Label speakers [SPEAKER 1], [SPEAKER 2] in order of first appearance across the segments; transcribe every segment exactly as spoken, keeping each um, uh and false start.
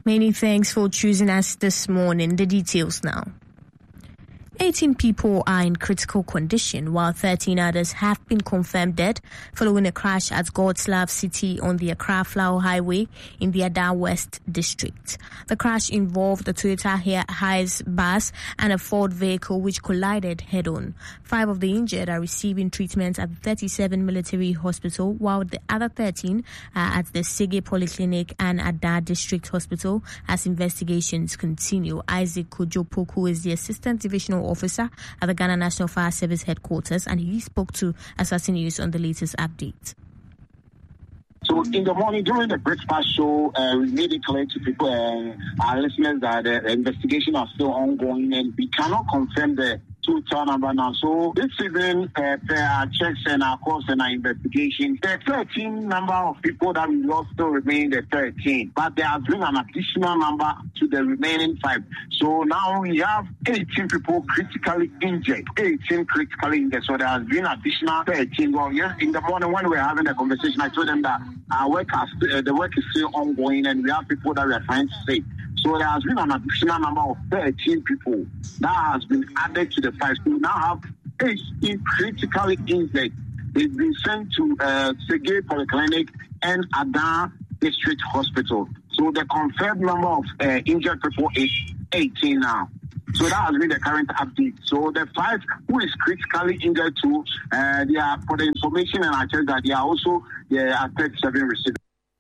[SPEAKER 1] Many thanks for choosing us this morning. The details now. eighteen people are in critical condition, while thirteen others have been confirmed dead following a crash at God's Love City on the Accra-Flower Highway in the Ada West district. The crash involved a Toyota Hiace bus and a Ford vehicle which collided head-on. Five of the injured are receiving treatment at the thirty-seven Military Hospital, while the other thirteen are at the Sege Polyclinic and Ada District Hospital as investigations continue. Isaac Kojo-Poku is the Assistant Divisional Officer at the Ghana National Fire Service headquarters, and he spoke to Assassin News on the latest update.
[SPEAKER 2] So in the morning during the breakfast show, uh, we made it clear to people, uh, our listeners, that the investigation are still ongoing and we cannot confirm the total number now. So this evening, uh, per our checks and our course and our investigation, the thirteen number of people that we lost still remain the thirteen, but there has been an additional number to the remaining five. So now we have eighteen people critically injured, eighteen critically injured. So there has been additional thirteen. Well, yes, in the morning when we were having a conversation, I told them that our work has, uh, the work is still ongoing and we have people that we are trying to save. So there has been an additional number of thirteen people that has been added to the five. So we now have eighteen critically injured. They've been sent to uh, Sege Polyclinic and Ada District Hospital. So the confirmed number of uh, injured people is eighteen now. So that has been the current update. So the five who is critically injured too, uh, they are, for the information and I tell that they are also they are thirty-seven receiving.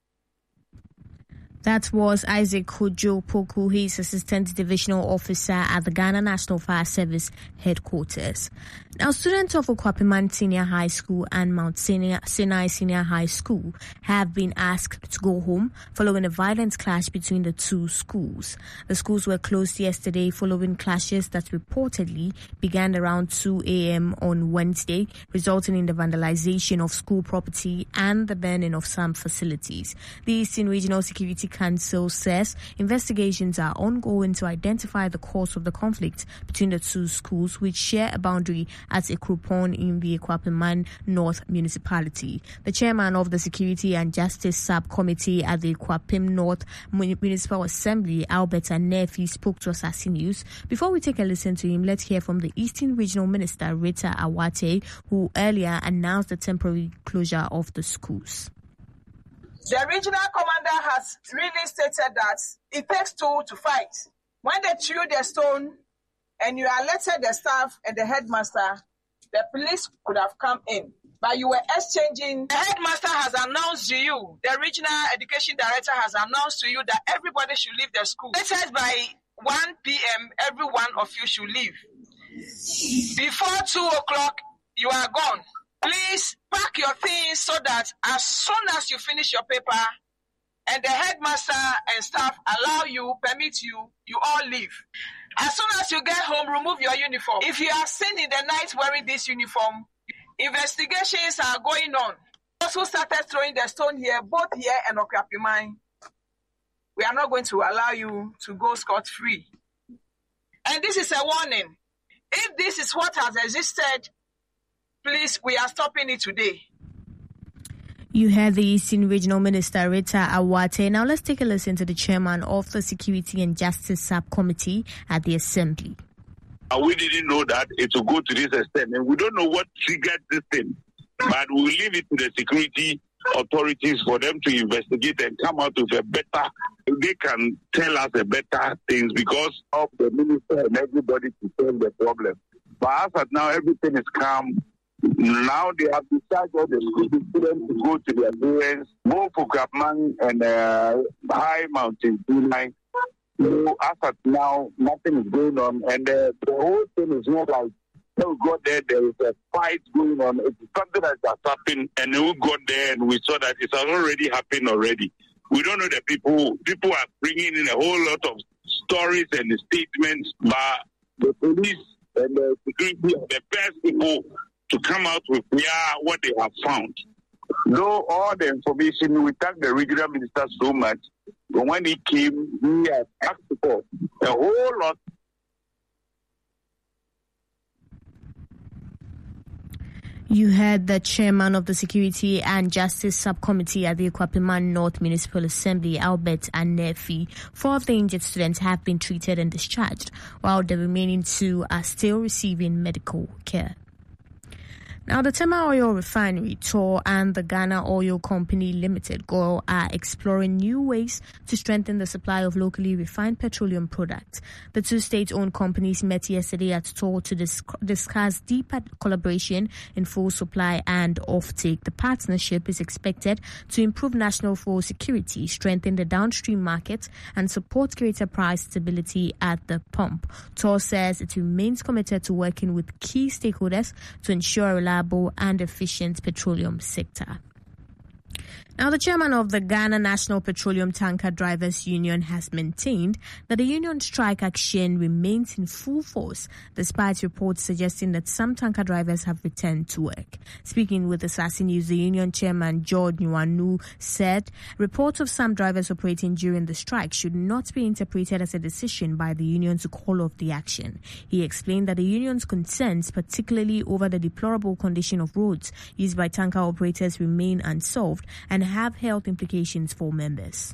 [SPEAKER 1] That was Isaac Kojo-Poku. He is Assistant Divisional Officer at the Ghana National Fire Service headquarters. Now, students of Okwapiman Senior High School and Mount Sinai Senior High School have been asked to go home following a violent clash between the two schools. The schools were closed yesterday following clashes that reportedly began around two a.m. on Wednesday, resulting in the vandalization of school property and the burning of some facilities. The Eastern Regional Security Council says investigations are ongoing to identify the cause of the conflict between the two schools, which share a boundary at Ekrupon in the Ekwapiman North Municipality. The chairman of the Security and Justice Subcommittee at the Ekwapim North Municipal Assembly, Albert Anefi, spoke to Assassin News. Before we take a listen to him, let's hear from the Eastern Regional Minister, Rita Awate, who earlier announced the temporary closure of the schools.
[SPEAKER 3] The regional commander has really stated that it takes two to fight. When they threw the stone and you alerted the staff and the headmaster, the police could have come in. But you were exchanging. The headmaster has announced to you, the regional education director has announced to you that everybody should leave the school. It says by one p.m., every one of you should leave. Before two o'clock, you are gone. Please pack your things so that as soon as you finish your paper and the headmaster and staff allow you, permit you, you all leave. As soon as you get home, remove your uniform. If you are seen in the night wearing this uniform, investigations are going on. Those who started throwing the stone here, both here and Okwapiman, we are not going to allow you to go scot-free. And this is a warning. If this is what has existed, please, we are stopping it today.
[SPEAKER 1] You heard the Eastern Regional Minister, Rita Awate. Now let's take a listen to the chairman of the Security and Justice Subcommittee at the Assembly.
[SPEAKER 4] We didn't know that it would go to this extent, and we don't know what triggered this thing. But we'll leave it to the security authorities for them to investigate and come out with a better, they can tell us a better things because of the minister and everybody to solve the problem. But as of now, everything is calm. Now they have decided all the school students to go to their parents, both for Okwapiman and uh, High Mountain line. So as of now, nothing is going on, and uh, the whole thing is not like we got there, there is a fight going on. It's something that has happened, and we got there and we saw that it has already happened already. We don't know the people. People are bringing in a whole lot of stories and statements, but the police and the security are the best people to come out with yeah, what they have found. Though all the information, we thank the regional minister so much. But when he came, he has asked for a whole lot.
[SPEAKER 1] You heard the chairman of the Security and Justice Subcommittee at the Akwapiman North Municipal Assembly, Albert Anefi. Four of the injured students have been treated and discharged, while the remaining two are still receiving medical care. Now, the Tema Oil Refinery, T O R, and the Ghana Oil Company Limited, G O R, are exploring new ways to strengthen the supply of locally refined petroleum products. The two state-owned companies met yesterday at T O R to dis- discuss deeper collaboration in fuel supply and offtake. The partnership is expected to improve national fuel security, strengthen the downstream market, and support greater price stability at the pump. T O R says it remains committed to working with key stakeholders to ensure a reliable and efficient petroleum sector. Now, the chairman of the Ghana National Petroleum Tanker Drivers Union has maintained that the union strike action remains in full force, despite reports suggesting that some tanker drivers have returned to work. Speaking with Asase News, the union chairman, George Nwanu, said reports of some drivers operating during the strike should not be interpreted as a decision by the union to call off the action. He explained that the union's concerns, particularly over the deplorable condition of roads used by tanker operators, remain unsolved and have health implications for members.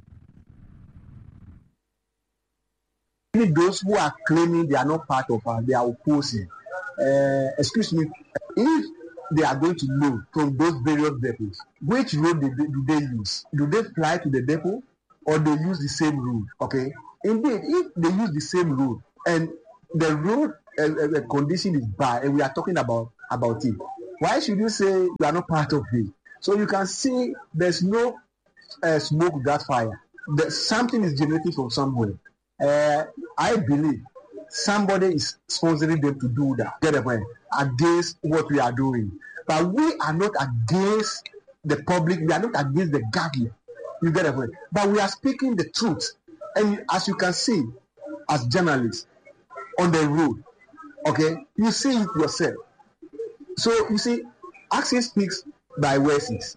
[SPEAKER 5] Those who are claiming they are not part of us, they are opposing. Uh, excuse me, if they are going to know from those various depots, which road do they, do they use? Do they fly to the depot or they use the same road? Okay. Indeed, if they use the same road and the road uh, uh, condition is bad and we are talking about, about it, why should you say you are not part of it? So you can see there's no uh, smoke without fire. That something is generating from somewhere. Uh, I believe somebody is sponsoring them to do that. Get it, right? Against what we are doing. But we are not against the public. We are not against the government. You get it, right? But we are speaking the truth. And as you can see, as journalists on the road, okay, you see it yourself. So you see, action speaks by Wessex.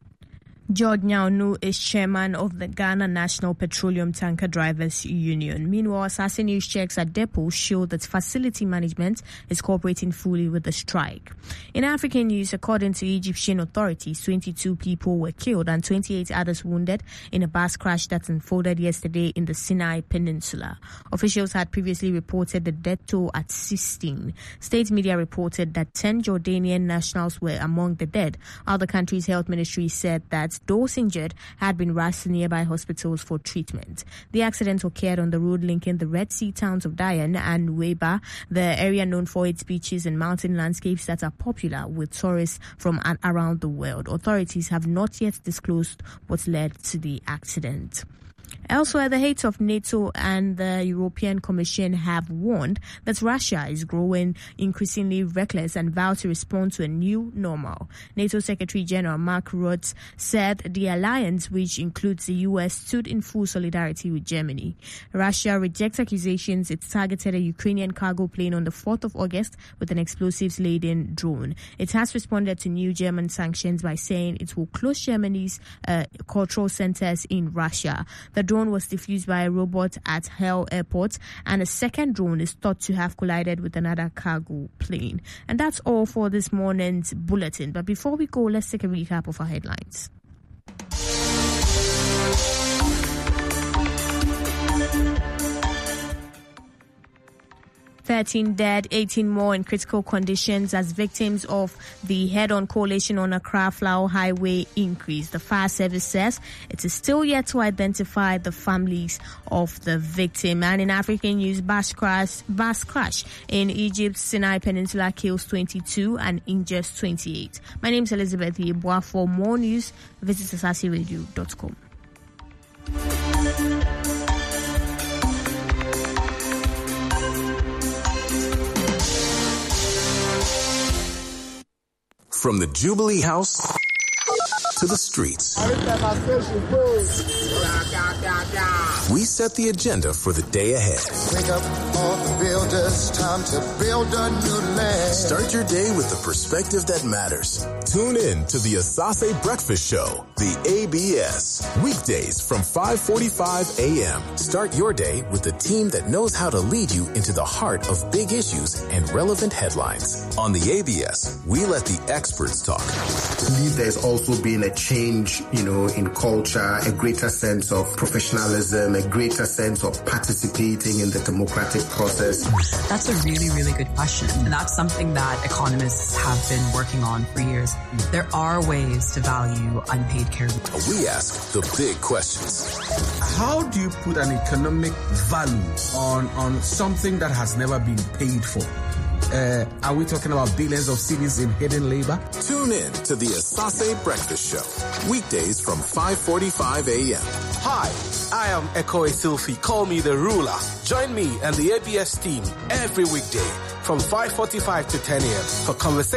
[SPEAKER 1] George Nwanu is chairman of the Ghana National Petroleum Tanker Drivers Union. Meanwhile, Asase News checks at depots show that facility management is cooperating fully with the strike. In African news, according to Egyptian authorities, twenty-two people were killed and twenty-eight others wounded in a bus crash that unfolded yesterday in the Sinai Peninsula. Officials had previously reported the death toll at sixteen. State media reported that ten Jordanian nationals were among the dead, while the country's health ministry said that those injured had been rushed to nearby hospitals for treatment. The accident occurred on the road linking the Red Sea towns of Dayan and Weba, the area known for its beaches and mountain landscapes that are popular with tourists from around the world. Authorities have not yet disclosed what led to the accident. Elsewhere, the heads of NATO and the European Commission have warned that Russia is growing increasingly reckless and vowed to respond to a new normal. NATO Secretary General Mark Rutte said the alliance, which includes the U S, stood in full solidarity with Germany. Russia rejects accusations it targeted a Ukrainian cargo plane on the fourth of August with an explosives-laden drone. It has responded to new German sanctions by saying it will close Germany's uh, cultural centers in Russia. The drone was defused by a robot at Hell Airport, and a second drone is thought to have collided with another cargo plane. And that's all for this morning's bulletin. But before we go, let's take a recap of our headlines. thirteen dead, eighteen more in critical conditions as victims of the head-on collision on Accra Flower Highway increase. The fire service says it is still yet to identify the families of the victim. And in African news, bus crash, bus crash in Egypt's Sinai Peninsula kills twenty-two and injures twenty-eight. My name is Elizabeth Yeboah. For more news, visit asase radio dot com.
[SPEAKER 6] From the Jubilee House to the streets, we set the agenda for the day ahead.
[SPEAKER 7] Wake up, all the builders, time to build a new land.
[SPEAKER 6] Start your day with the perspective that matters. Tune in to the Asase Breakfast Show, the A B S. Weekdays from five forty-five a.m. Start your day with a team that knows how to lead you into the heart of big issues and relevant headlines. On the A B S, we let the experts talk.
[SPEAKER 8] I believe there's also been a change, you know, in culture, a greater sense of professionalism, a greater sense of participating in the democratic process.
[SPEAKER 9] That's a really, really good question. And that's something that economists have been working on for years. There are ways to value unpaid care.
[SPEAKER 6] We ask the big questions.
[SPEAKER 10] How do you put an economic value on, on something that has never been paid for? Uh, are we talking about billions of cedis in hidden labor?
[SPEAKER 6] Tune in to the Asase Breakfast Show. Weekdays from five forty-five a.m.
[SPEAKER 11] Hi, I am Eko Esilfi. Call me the ruler. Join me and the A B S team every weekday from five forty-five to ten a.m. for conversation.